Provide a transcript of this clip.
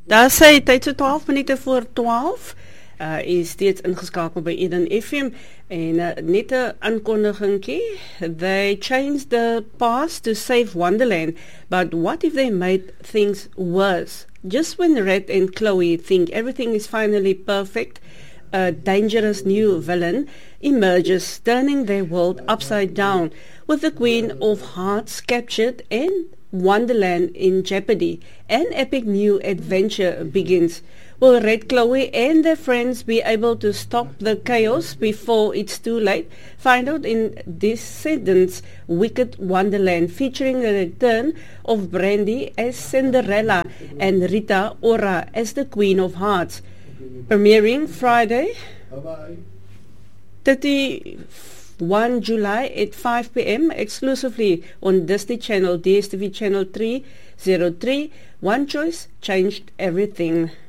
Daar sê tyd so 12 minute voor 12. Is steeds ingeskakel by Eden FM en net 'n aankondigingkie. They changed the past to save Wonderland, but what if they made things worse? Just when Red and Chloe think everything is finally perfect, a dangerous new villain emerges, turning their world upside down, with the Queen of Hearts captured and Wonderland in jeopardy. An epic new adventure begins. Will Red, Chloe and their friends be able to stop the chaos before it's too late? Find out in Descendants Wicked Wonderland, featuring the return of Brandy as Cinderella and Rita Ora as the Queen of Hearts. Premiering Friday, 31 July at 5 p.m. exclusively on Disney Channel, DSTV Channel 303. One choice changed everything.